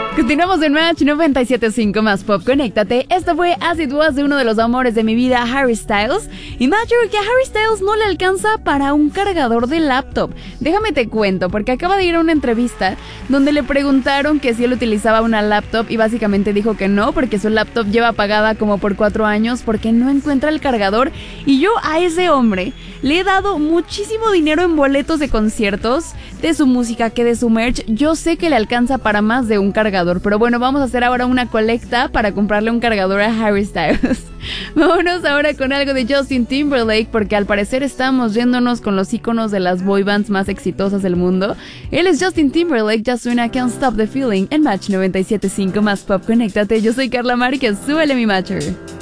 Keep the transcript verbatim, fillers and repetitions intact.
Continuamos en Match noventa y siete punto cinco más Pop, conéctate. Esto fue As It Was de uno de los amores de mi vida, Harry Styles. Y Match, que a Harry Styles no le alcanza para un cargador de laptop. Déjame te cuento, porque acaba de ir a una entrevista donde le preguntaron que si él utilizaba una laptop y básicamente dijo que no, porque su laptop lleva apagada como por cuatro años porque no encuentra el cargador. Y yo a ese hombre le he dado muchísimo dinero en boletos de conciertos, de su música que de su merch. Yo sé que le alcanza para más de un cargador, pero bueno, vamos a hacer ahora una colecta para comprarle un cargador a Harry Styles. Vámonos ahora con algo de Justin Timberlake, porque al parecer estamos yéndonos con los íconos de las boy bands más exitosas del mundo. Él es Justin Timberlake, ya suena Can't Stop the Feeling en Match noventa y siete punto cinco más Pop, conéctate. Yo soy Carla Márquez, súbele mi Matcher.